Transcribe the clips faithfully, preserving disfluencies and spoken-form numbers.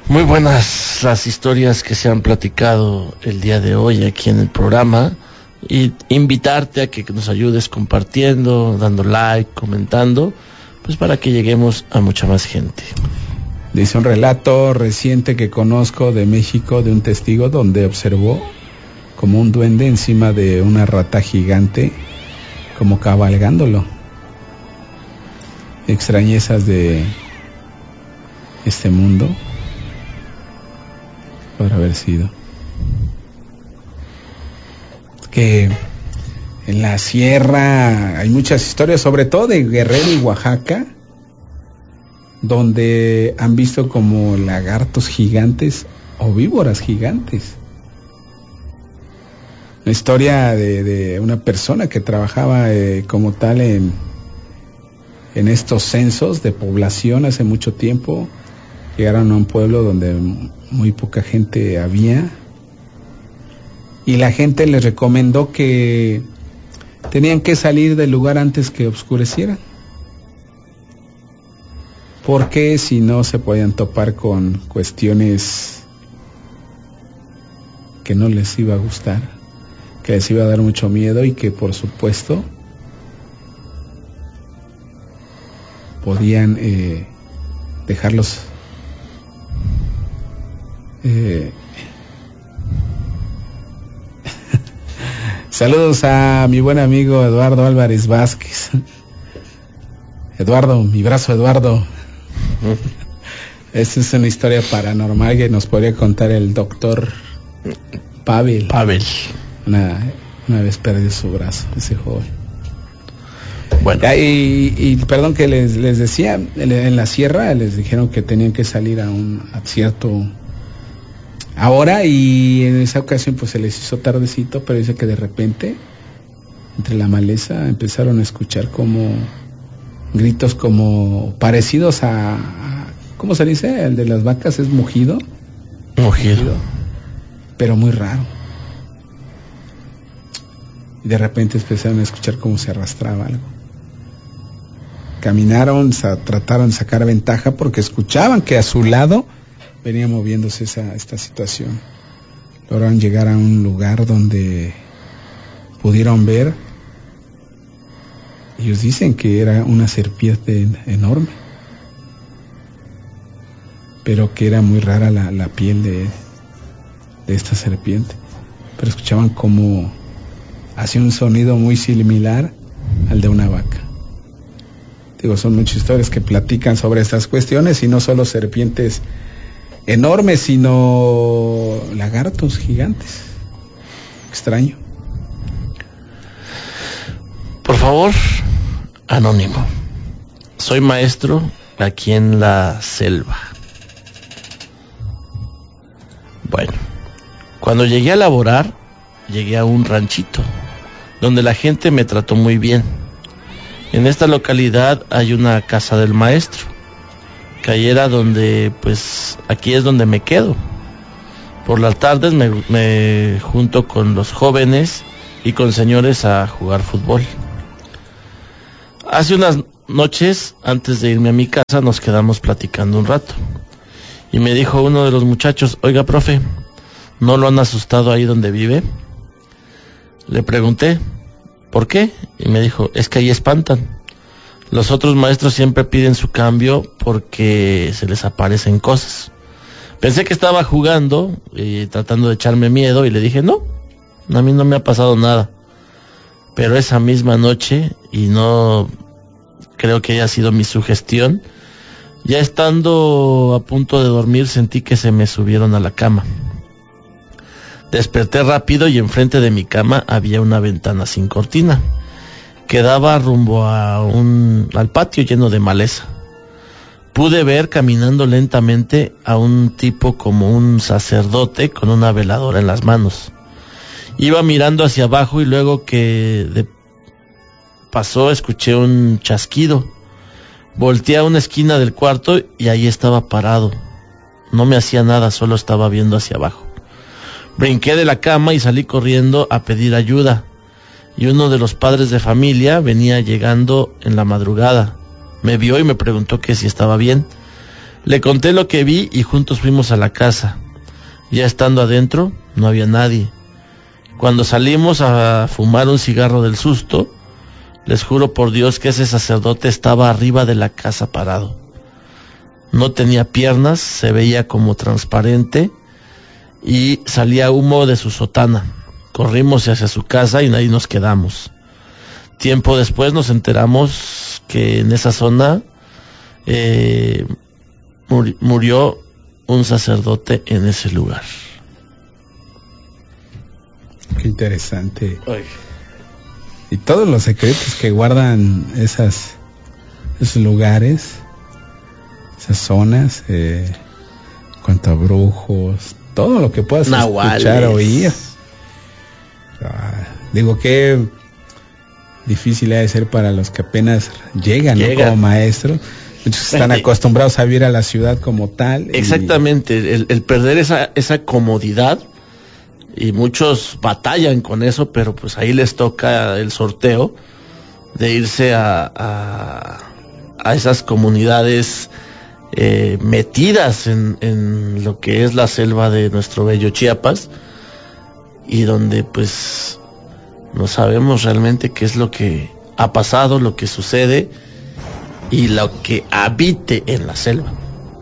Muy buenas las historias que se han platicado el día de hoy aquí en el programa, y invitarte a que nos ayudes compartiendo, dando like, comentando, pues para que lleguemos a mucha más gente. Dice un relato reciente que conozco de México de un testigo donde observó como un duende encima de una rata gigante, como cabalgándolo. Extrañezas de este mundo por haber sido. Que en la sierra hay muchas historias, sobre todo de Guerrero y Oaxaca, donde han visto como lagartos gigantes o víboras gigantes. Una historia de, de una persona que trabajaba eh, como tal en, en estos censos de población hace mucho tiempo. Llegaron a un pueblo donde muy poca gente había, y la gente les recomendó que tenían que salir del lugar antes que oscureciera, porque si no se podían topar con cuestiones que no les iba a gustar, que les iba a dar mucho miedo, y que por supuesto podían eh, dejarlos eh, saludos a mi buen amigo Eduardo Álvarez Vázquez. Eduardo, mi brazo Eduardo. Esta es una historia paranormal que nos podría contar el doctor Pavel. Pavel. Una, una vez perdió su brazo, ese joven. Bueno. Y, y perdón que les, les decía, en, en la sierra les dijeron que tenían que salir a un a cierto hora, y en esa ocasión pues se les hizo tardecito, pero dice que de repente entre la maleza empezaron a escuchar como gritos como parecidos a, a ¿cómo se dice? El de las vacas es mugido. Mugido. mugido pero muy raro. Y de repente empezaron a escuchar cómo se arrastraba algo. Caminaron, sa- trataron de sacar ventaja porque escuchaban que a su lado venía moviéndose esa, esta situación. Lograron llegar a un lugar donde pudieron ver. Ellos dicen que era una serpiente enorme, pero que era muy rara la, la piel de, de esta serpiente. Pero escuchaban como hacía un sonido muy similar al de una vaca. Digo, son muchas historias que platican sobre estas cuestiones, y no solo serpientes enormes, sino lagartos gigantes. Extraño. Por favor, anónimo. Soy maestro aquí en la selva. Bueno, cuando llegué a laborar, llegué a un ranchito donde la gente me trató muy bien. En esta localidad hay una casa del maestro, que ahí era donde, pues, aquí es donde me quedo. Por las tardes me, me junto con los jóvenes y con señores a jugar fútbol. Hace unas noches, antes de irme a mi casa, nos quedamos platicando un rato. Y me dijo uno de los muchachos: oiga, profe, ¿no lo han asustado ahí donde vive? Le pregunté, ¿por qué? Y me dijo, es que ahí espantan. Los otros maestros siempre piden su cambio porque se les aparecen cosas. Pensé que estaba jugando y tratando de echarme miedo, y le dije, no, a mí no me ha pasado nada. Pero esa misma noche, y no creo que haya sido mi sugestión, ya estando a punto de dormir sentí que se me subieron a la cama. Desperté rápido y enfrente de mi cama había una ventana sin cortina que daba rumbo a un, al patio lleno de maleza. Pude ver caminando lentamente a un tipo como un sacerdote con una veladora en las manos. Iba mirando hacia abajo, y luego que de pasó escuché un chasquido. Volteé a una esquina del cuarto y ahí estaba parado. No me hacía nada, solo estaba viendo hacia abajo. Brinqué de la cama y salí corriendo a pedir ayuda. Y uno de los padres de familia venía llegando en la madrugada. Me vio y me preguntó que si estaba bien. Le conté lo que vi y juntos fuimos a la casa. Ya estando adentro, no había nadie. Cuando salimos a fumar un cigarro del susto, les juro por Dios que ese sacerdote estaba arriba de la casa parado. No tenía piernas, se veía como transparente y salía humo de su sotana. Corrimos hacia su casa y ahí nos quedamos. Tiempo después nos enteramos que en esa zona eh, muri- murió un sacerdote en ese lugar. Qué interesante. Ay. Y todos los secretos que guardan esas, esos lugares, esas zonas, eh, cuanto a brujos, todo lo que puedas Nahuales. escuchar, oír. Ah, digo que difícil ha de ser para los que apenas llegan, ¿no? Llegan. Como maestros. Muchos están acostumbrados a vivir a la ciudad como tal. Exactamente, el, el perder esa, esa comodidad, y muchos batallan con eso, pero pues ahí les toca el sorteo de irse a, a, a esas comunidades eh, metidas en, en lo que es la selva de nuestro bello Chiapas, y donde pues no sabemos realmente qué es lo que ha pasado, lo que sucede y lo que habite en la selva.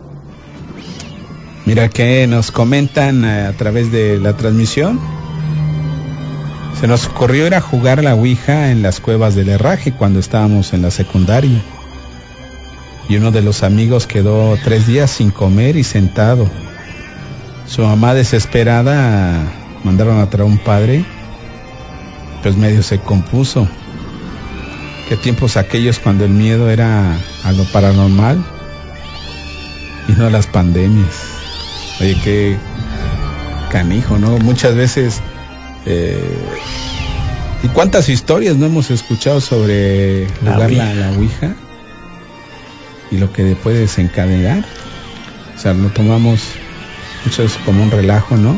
Mira que nos comentan a través de la transmisión. Se nos ocurrió ir a jugar la ouija en las cuevas del Herraje cuando estábamos en la secundaria. Y uno de los amigos quedó tres días sin comer y sentado. Su mamá, desesperada, mandaron a traer un padre, pues medio se compuso. Qué tiempos aquellos cuando el miedo era a lo paranormal y no a las pandemias. Oye, qué canijo, ¿no? Muchas veces, eh, ¿y cuántas historias no hemos escuchado sobre La jugar ouija. la, la ouija? Y lo que puede desencadenar. O sea, lo tomamos muchos como un relajo, ¿no?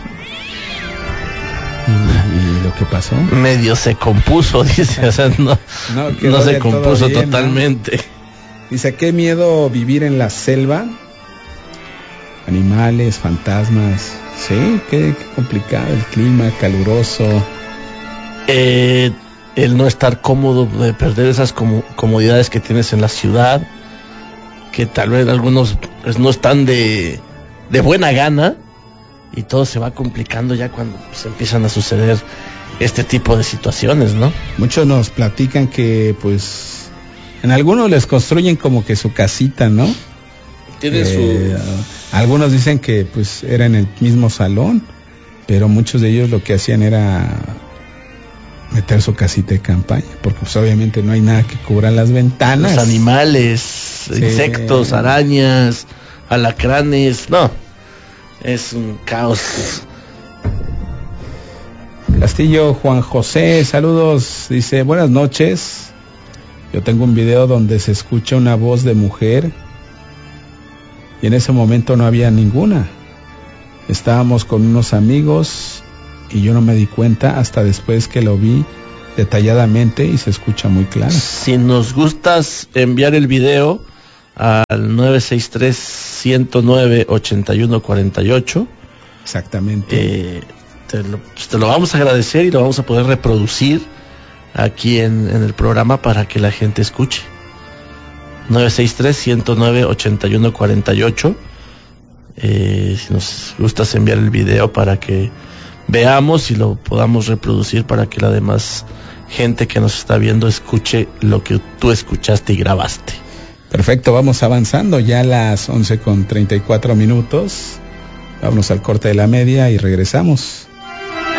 Y, y lo que pasó. Medio se compuso, dice, o sea, no, No, quedó no se del todo compuso bien, ¿no? totalmente. Dice, qué miedo vivir en la selva. Animales, fantasmas. Sí, qué, qué complicado. El clima caluroso. Eh, el no estar cómodo, de perder esas como, comodidades que tienes en la ciudad, que tal vez algunos pues, no están de, de buena gana, y todo se va complicando ya cuando pues, empiezan a suceder este tipo de situaciones, ¿no? Muchos nos platican que, pues, en algunos les construyen como que su casita, ¿no? Tienen Eh, algunos dicen que, pues, era en el mismo salón, pero muchos de ellos lo que hacían era meter su casita de campaña, porque, pues, obviamente no hay nada que cubra las ventanas. los animales, Sí. insectos, arañas, alacranes, no, es un caos. Castillo Juan José, saludos, dice, buenas noches. Yo tengo un video donde se escucha una voz de mujer y en ese momento no había ninguna. Estábamos con unos amigos y yo no me di cuenta hasta después que lo vi detalladamente y se escucha muy claro. Si nos gustas enviar el video al nueve seis tres, uno cero nueve, ocho uno cuatro ocho, Exactamente. eh, te, lo, te lo vamos a agradecer y lo vamos a poder reproducir aquí en, en el programa para que la gente escuche. nueve seis tres, uno cero nueve, ocho uno cuatro ocho. Eh, si nos gustas enviar el video para que veamos y lo podamos reproducir para que la demás gente que nos está viendo escuche lo que tú escuchaste y grabaste. Perfecto, vamos avanzando ya a las once con treinta y cuatro minutos. Vámonos al corte de la media y regresamos.